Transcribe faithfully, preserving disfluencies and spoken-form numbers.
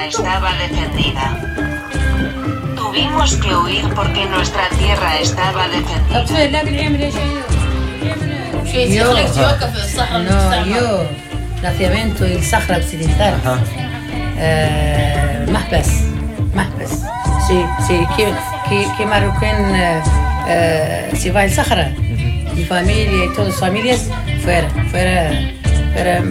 estaba defendida. Tuvimos que huir porque nuestra tierra estaba defendida. Io, no, io l'affidamento il Sahara Occidentale. Eh, Mahbas, Mahbas. Sì, sì, che, che, che Maroccan eh, si va al Sahara. Mi famiglia e tutte le famiglie fuera, fuera, fuera